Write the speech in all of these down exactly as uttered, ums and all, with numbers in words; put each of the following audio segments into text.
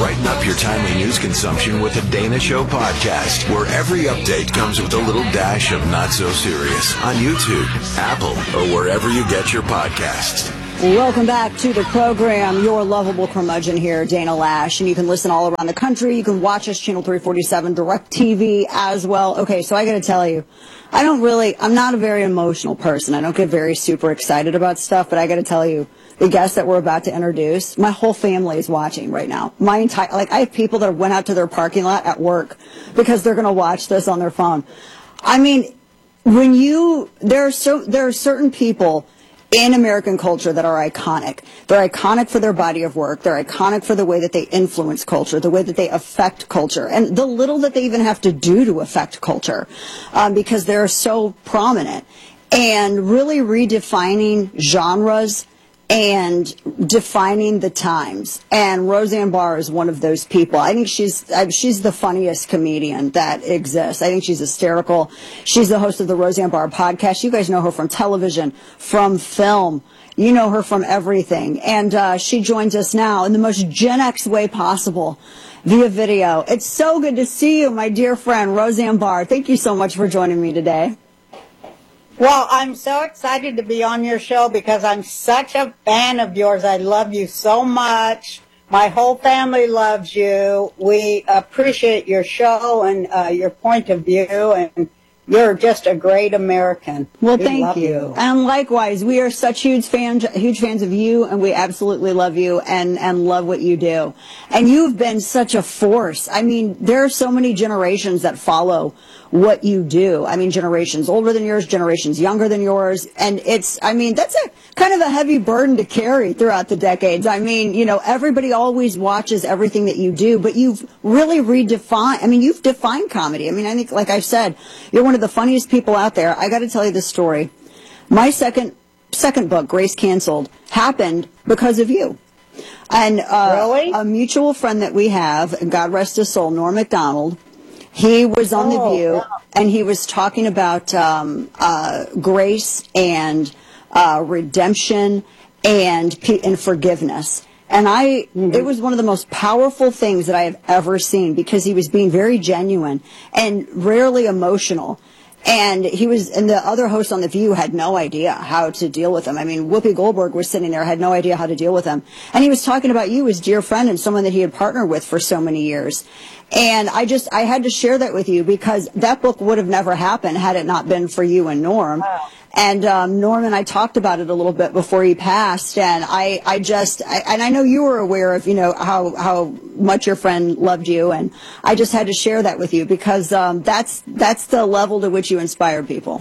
Brighten up your timely news consumption with the Dana Show podcast, where every update comes with a little dash of not so serious on YouTube, Apple, or wherever you get your podcasts. Welcome back to the program. Your lovable curmudgeon here, Dana Lash, and you can listen all around the country. You can watch us, Channel three forty-seven, Direct T V as well. Okay, so I got to tell you, I don't really, I'm not a very emotional person. I don't get very super excited about stuff, but I got to tell you, the guest that we're about to introduce, my whole family is watching right now. My entire, like, I have people that went out to their parking lot at work because they're going to watch this on their phone. I mean, when you, there are so, there are certain people in American culture that are iconic. They're iconic for their body of work. They're iconic for the way that they influence culture, the way that they affect culture, and the little that they even have to do to affect culture, um, because they're so prominent. And really redefining genres and defining the times. And Roseanne Barr is one of those people. I think she's she's the funniest comedian that exists. I think she's hysterical. She's the host of the Roseanne Barr podcast. You guys know her from television, from film. You know her from everything. And uh, she joins us now in the most Gen X way possible via video. It's so good to see you, my dear friend, Roseanne Barr. Thank you so much for joining me today. Well, I'm so excited to be on your show because I'm such a fan of yours. I love you so much. My whole family loves you. We appreciate your show and uh, your point of view, and you're just a great American. Well, we thank you. you. And likewise, we are such huge fans, huge fans of you, and we absolutely love you and, and love what you do. And you've been such a force. I mean, there are so many generations that follow what you do. I mean, generations older than yours, generations younger than yours. And it's, I mean, that's a kind of a heavy burden to carry throughout the decades. I mean, you know, everybody always watches everything that you do, but you've really redefined, I mean, you've defined comedy. I mean, I think, like I said, you're one of the funniest people out there. I got to tell you this story. My second, second book, Grace Canceled, happened because of you. And uh, really? a mutual friend that we have, God rest his soul, Norm Macdonald, he was on oh, The View, yeah. and he was talking about um, uh, grace and uh, redemption and and forgiveness. And I, mm-hmm. it was one of the most powerful things that I have ever seen because he was being very genuine and rarely emotional. And he was, and the other host on The View had no idea how to deal with him. I mean, Whoopi Goldberg was sitting there, had no idea how to deal with him. And he was talking about you, his dear friend and someone that he had partnered with for so many years. And I just, I had to share that with you because that book would have never happened had it not been for you and Norm. Wow. And um, Norm and I talked about it a little bit before he passed, and I, I just, I, and I know you were aware of, you know, how how much your friend loved you, and I just had to share that with you because um, that's that's the level to which you inspire people.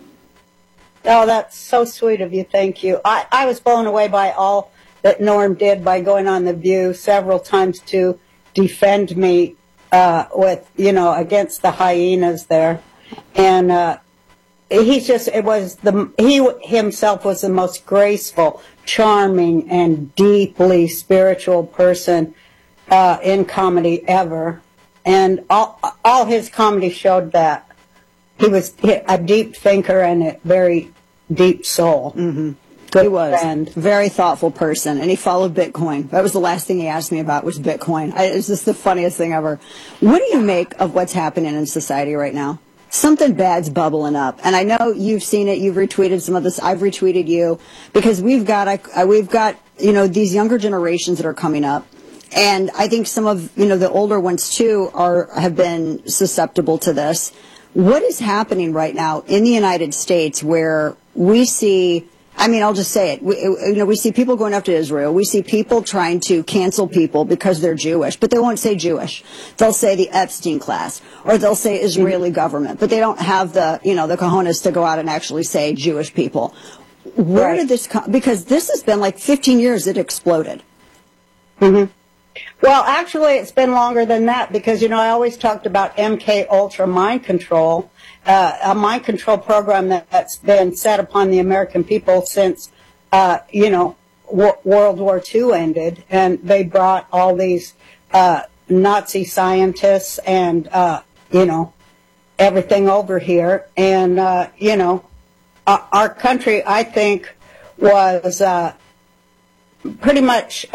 Oh, that's so sweet of you. Thank you. I, I was blown away by all that Norm did by going on The View several times to defend me uh, with, you know, against the hyenas there, and. Uh, He's just, it was the, he himself was the most graceful, charming, and deeply spiritual person uh, in comedy ever. And all, all his comedy showed that. He was a deep thinker and a very deep soul. Mm-hmm. Good he was friend. Very thoughtful person, and he followed Bitcoin. That was the last thing he asked me about was Bitcoin. I, it's just the funniest thing ever. What do you make of what's happening in society right now? Something bad's bubbling up, and I know you've seen it. You've retweeted some of this. I've retweeted you because we've got I, we've got you know these younger generations that are coming up, and I think some of you know the older ones too are have been susceptible to this. What is happening right now in the United States where we see? I mean, I'll just say it. We, you know, we see people going after Israel. We see people trying to cancel people because they're Jewish, but they won't say Jewish. They'll say the Epstein class, or they'll say Israeli mm-hmm. government, but they don't have the, you know, the cojones to go out and actually say Jewish people. Where right. did this come? Because this has been like fifteen years. It exploded. Mm-hmm. Well, actually, it's been longer than that because, you know, I always talked about M K Ultra mind control. Uh, a mind control program that, that's been set upon the American people since, uh, you know, w- World War Two ended, and they brought all these uh, Nazi scientists and, uh, you know, everything over here. And, uh, you know, uh, our country, I think, was uh, pretty much uh,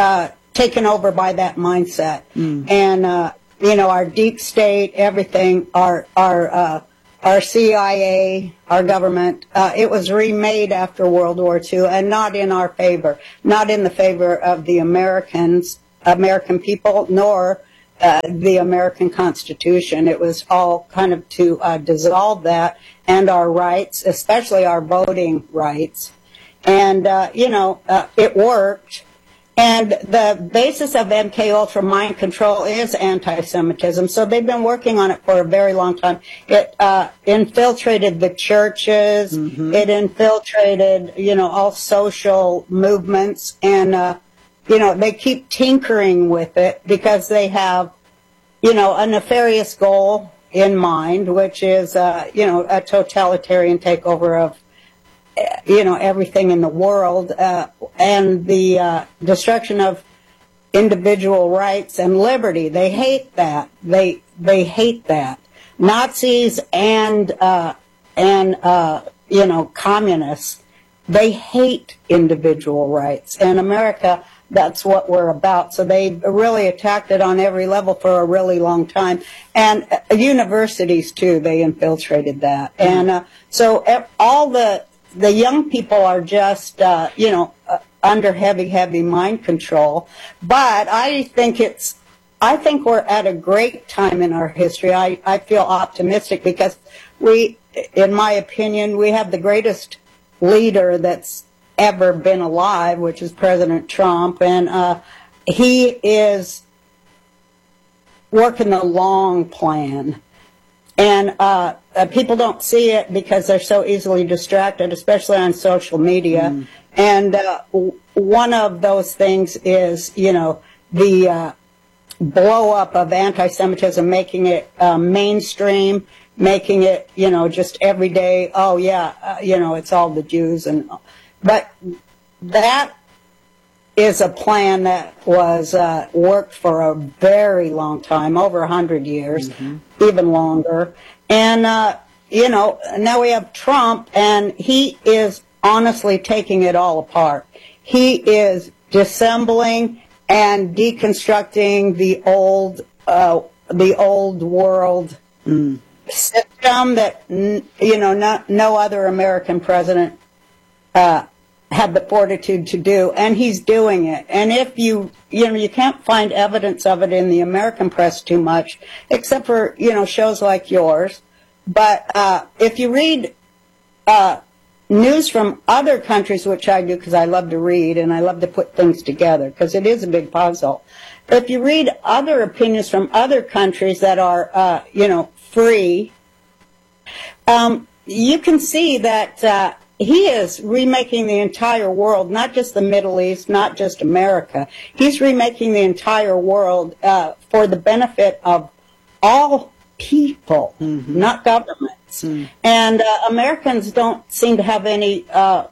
taken over by that mindset. Mm. And, uh, you know, our deep state, everything, our, our, uh, our C I A, our government, uh, it was remade after World War Two and not in our favor, not in the favor of the Americans, American people, nor uh, the American Constitution. It was all kind of to uh, dissolve that and our rights, especially our voting rights. And, uh, you know, uh, it worked. And the basis of M K Ultra mind control is anti-Semitism. So they've been working on it for a very long time. It uh, infiltrated the churches. Mm-hmm. It infiltrated, you know, all social movements. And, uh, you know, they keep tinkering with it because they have, you know, a nefarious goal in mind, which is, uh, you know, a totalitarian takeover of, you know, everything in the world, uh, and the uh, destruction of individual rights and liberty. They hate that. They they hate that. Nazis and uh, and uh, you know, communists, they hate individual rights. And America, that's what we're about. So they really attacked it on every level for a really long time. And uh, universities too, they infiltrated that. Mm-hmm. And uh, so all the The young people are just, uh, you know, uh, under heavy, heavy mind control. But I think it's, I think we're at a great time in our history. I, I feel optimistic because we, in my opinion, we have the greatest leader that's ever been alive, which is President Trump. And uh, he is working the long plan. And uh, uh, people don't see it because they're so easily distracted, especially on social media. Mm. And uh, w- one of those things is, you know, the uh, blow up of anti-Semitism, making it uh, mainstream, making it, you know, just every day. Oh yeah, uh, you know, it's all the Jews, and but that is a plan that was uh, worked for a very long time, over a hundred years, mm-hmm. even longer. And, uh, you know, now we have Trump, and he is honestly taking it all apart. He is dissembling and deconstructing the old, uh, the old world mm. system that, you know, no, no other American president uh had the fortitude to do, and he's doing it. And if you, you know, you can't find evidence of it in the American press too much, except for, you know, shows like yours. But uh, if you read uh, news from other countries, which I do because I love to read and I love to put things together because it is a big puzzle. If you read other opinions from other countries that are, uh, you know, free, um, you can see that uh, he is remaking the entire world, not just the Middle East, not just America. He's remaking the entire world uh, for the benefit of all people, mm-hmm. not governments. Mm. And uh, Americans don't seem to have any uh,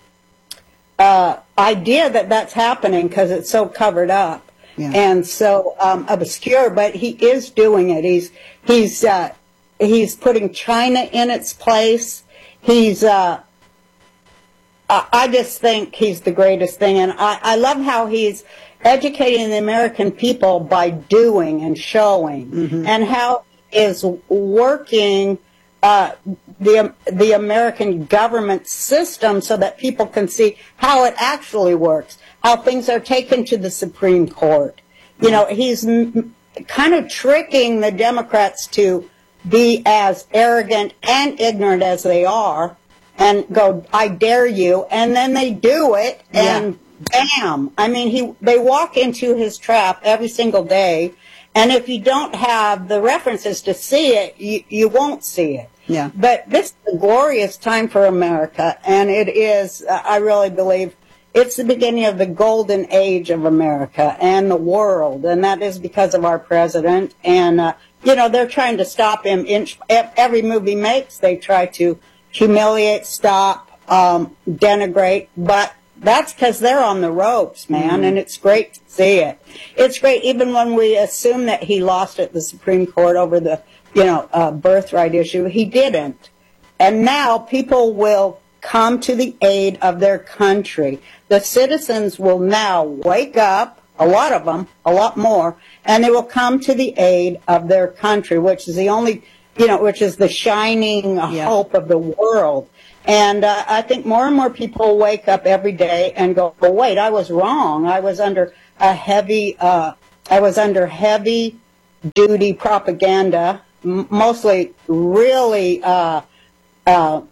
uh, idea that that's happening because it's so covered up yeah. and so um, obscure. But he is doing it. He's he's uh, he's putting China in its place. He's uh, I just think he's the greatest thing, and I, I love how he's educating the American people by doing and showing, mm-hmm. and how he is working uh, the the American government system so that people can see how it actually works, how things are taken to the Supreme Court. You know, he's m- kind of tricking the Democrats to be as arrogant and ignorant as they are, and go, I dare you, and then they do it, and yeah. bam. I mean, he they walk into his trap every single day, and if you don't have the references to see it, you, you won't see it. Yeah. But this is a glorious time for America, and it is, uh, I really believe, it's the beginning of the golden age of America and the world, and that is because of our president. And, uh, you know, they're trying to stop him. Inch, every move he makes, they try to humiliate, stop, um, denigrate, but that's because they're on the ropes, man, mm. and it's great to see it. It's great, even when we assume that he lost at the Supreme Court over the, you know, uh, birthright issue, he didn't. And now people will come to the aid of their country. The citizens will now wake up, a lot of them, a lot more, and they will come to the aid of their country, which is the only, you know, which is the shining Yeah. hope of the world. And uh, I think more and more people wake up every day and go, well, wait, I was wrong. I was under a heavy, uh, I was under heavy duty propaganda, m- mostly really uh, uh,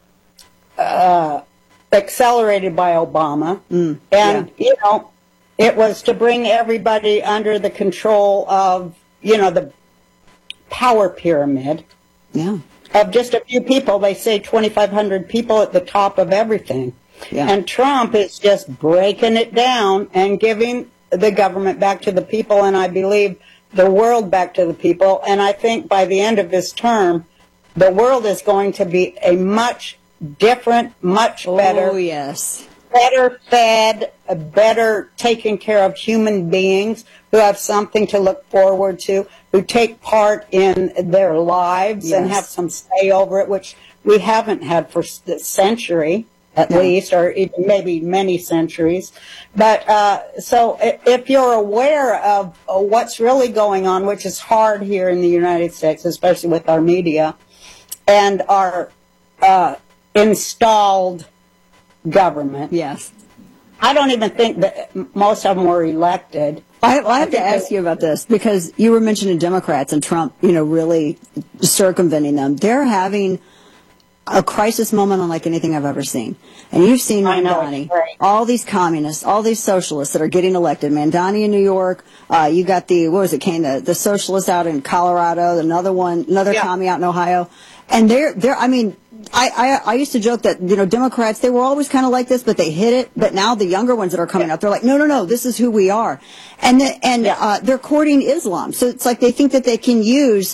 uh, accelerated by Obama. Mm, and, yeah. you know, it was to bring everybody under the control of, you know, the power pyramid. Yeah. Of just a few people. They say twenty-five hundred people at the top of everything. Yeah. And Trump is just breaking it down and giving the government back to the people, and I believe the world back to the people. And I think by the end of his term, the world is going to be a much different, much better, Oh, yes. better fed, a better taken care of human beings who have something to look forward to, who take part in their lives and Yes. have some say over it, which we haven't had for a century, at Yeah. least, or even maybe many centuries. But uh, so i- if you're aware of uh, what's really going on, which is hard here in the United States, especially with our media and our uh, installed government. Yes. I don't even think that m- most of them were elected. I, I have to think ask they- you about this because you were mentioning Democrats and Trump, you know, really circumventing them. They're having a crisis moment unlike anything I've ever seen. And you've seen I know, Mandani, it's great. all these communists, all these socialists that are getting elected. Mandani in New York, uh, you got the, what was it, Kane, the, the socialists out in Colorado, another one, another Yeah. commie out in Ohio. And they're, they're, I mean, I, I, I used to joke that, you know, Democrats, they were always kind of like this, but they hid it. But now the younger ones that are coming up, they're like, no, no, no, this is who we are. And, the, and Yeah. uh, they're courting Islam. So it's like they think that they can use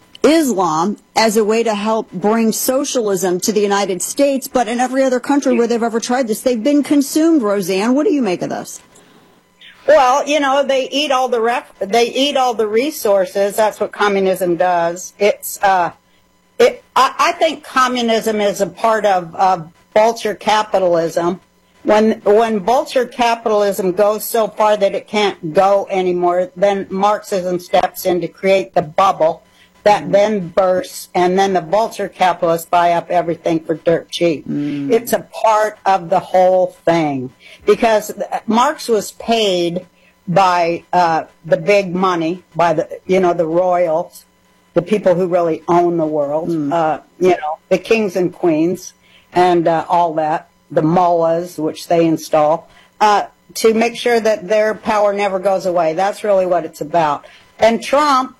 Islam as a way to help bring socialism to the United States, but in every other country where they've ever tried this, they've been consumed. Roseanne, what do you make of this? Well, you know, they eat all the ref- they eat all the resources. That's what communism does. It's uh, it. I, I think communism is a part of uh, vulture capitalism. When when vulture capitalism goes so far that it can't go anymore, then Marxism steps in to create the bubble that then bursts, and then the vulture capitalists buy up everything for dirt cheap. Mm. It's a part of the whole thing. Because Marx was paid by uh, the big money, by the, you know, the royals, the people who really own the world, mm. uh, you know, the kings and queens, and uh, all that, the mullahs, which they install, uh, to make sure that their power never goes away. That's really what it's about. And Trump,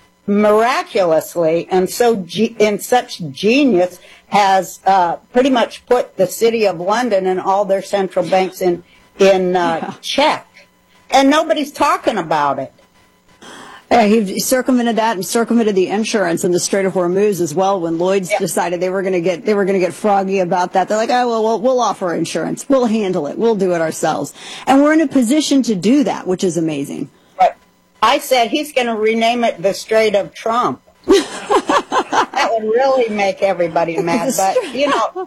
miraculously and so ge- in such genius, has uh, pretty much put the city of London and all their central banks in in uh, yeah. check, and nobody's talking about it. Yeah, he circumvented that and circumvented the insurance in the Strait of Hormuz as well. When Lloyd's yeah. decided they were going to get they were going to get froggy about that, they're like, "Oh well, well, we'll offer insurance. We'll handle it. We'll do it ourselves." And we're in a position to do that, which is amazing. Right. I said he's going to rename it the Strait of Trump. That would really make everybody mad. But you know,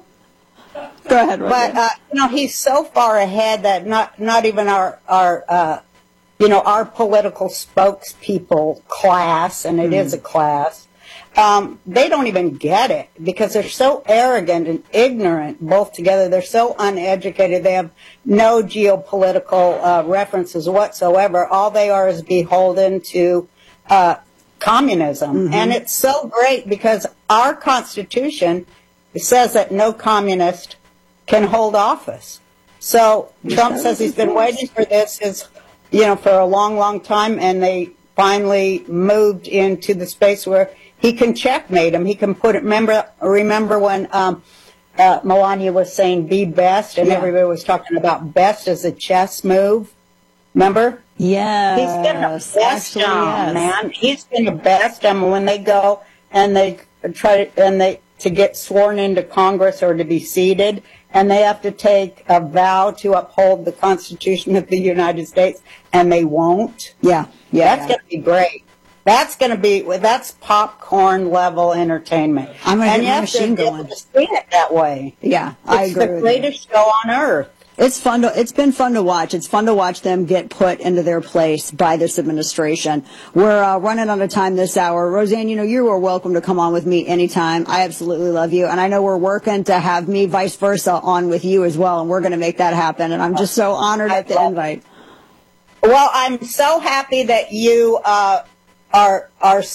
go ahead. Roger. But uh, you know, he's so far ahead that not not even our our uh, you know our political spokespeople class, and it mm. is a class. Um, they don't even get it because they're so arrogant and ignorant both together. They're so uneducated. They have no geopolitical uh, references whatsoever. All they are is beholden to uh, communism. Mm-hmm. And it's so great because our Constitution says that no communist can hold office. So Trump says he's been waiting for this, is, you know, for a long, long time, and they finally moved into the space where he can checkmate him. He can put it. Remember, remember when um, uh, Melania was saying "be best," and yeah. everybody was talking about best as a chess move. Remember? Yes. He's going to best Actually, them, yes. man. He's going to best them when they go and they try to, and they to get sworn into Congress or to be seated, and they have to take a vow to uphold the Constitution of the United States, and they won't. Yeah, yeah. That's yeah. going to be great. That's going to be, that's popcorn level entertainment. I'm going to and get my machine you have to going. be able to see it that way. Yeah, I it's agree the with greatest you. show on earth. It's fun to, it's been fun to watch. It's fun to watch them get put into their place by this administration. We're uh, running out of time this hour. Roseanne, you know, you are welcome to come on with me anytime. I absolutely love you. And I know we're working to have me vice versa on with you as well. And we're going to make that happen. And I'm just so honored at the invite. Well, I'm so happy that you uh, are, are